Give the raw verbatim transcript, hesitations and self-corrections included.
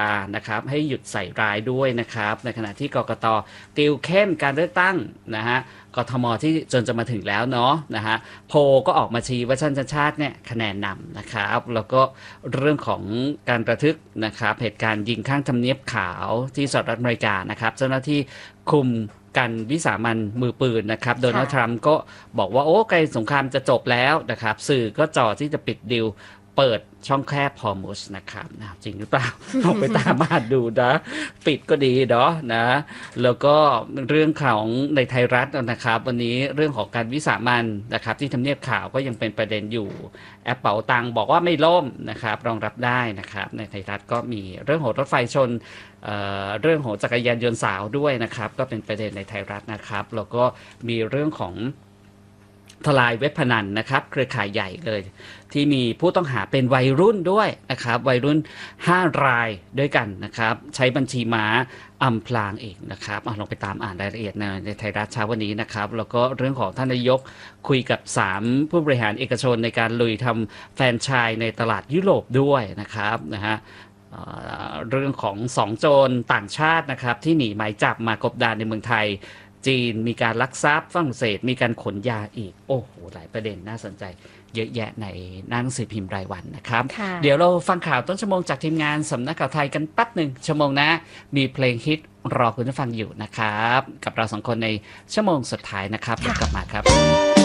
นะครับให้หยุดใส่ร้ายด้วยนะครับในขณะที่กกต.ติวเข้มการเลือกตั้งนะฮะกทม.ที่จนจะมาถึงแล้วเนาะนะฮะโพก็ออกมาชี้ว่าชาติชาติเนี่ยคะแนนนำนะครับแล้วก็เรื่องของการระทึกนะครับเหตุการณ์ยิงข้างทำเนียบขาวที่สหรัฐอเมริกานะครับเจ้าหน้าที่คุมกันวิสามันมือปืนนะครับโดนัลด์ทรัมป์ก็บอกว่าโอ้ใกล้สงครามจะจบแล้วนะครับสื่อก็จ่อที่จะปิดดิวเปิดช่องแคบฮอร์มุสนะครับนะจริงหรือเปล่า ลองไปตามอ่านดูนะปิดก็ดีเนาะนะแล้วก็เรื่องของในไทยรัฐนะครับวันนี้เรื่องของการวิสามันนะครับที่ทำเนียบข่าวก็ยังเป็นประเด็นอยู่แอปเป๋าตังบอกว่าไม่ล่มนะครับรองรับได้นะครับในไทยรัฐก็มีเรื่องของรถไฟชน เอ่อเรื่องของจักรยานยนต์สาวด้วยนะครับก็เป็นประเด็นในไทยรัฐนะครับแล้วก็มีเรื่องของทลายเว็บพนันนะครับเครือข่ายใหญ่เลยที่มีผู้ต้องหาเป็นวัยรุ่นด้วยนะครับวัยรุ่นห้ารายด้วยกันนะครับใช้บัญชีม้าอำพรางเองนะครับลองไปตามอ่านรายละเอียดในในไทยรัฐเช้าวันนี้นะครับแล้วก็เรื่องของท่านนายกคุยกับสามผู้บริหารเอกชนในการลุยทำแฟรนไชส์ในตลาดยุโรปด้วยนะครับนะฮะเรื่องของสองโจรต่างชาตินะครับที่หนีหมายจับมากบดานในเมืองไทยจีนมีการลักทรัพย์ฝรั่งเศสมีการขนยาอีกโอ้โหหลายประเด็นน่าสนใจเยอะแยะในหนังสือพิมพ์รายวันนะครับเดี๋ยวเราฟังข่าวต้นชั่วโมงจากทีมงานสำนักข่าวไทยกันแป๊บหนึ่งชั่วโมงนะมีเพลงฮิตรอคุณผู้ฟังอยู่นะครับกับเราสองคนในชั่วโมงสุดท้ายนะครับเดี๋ยวกลับมาครับ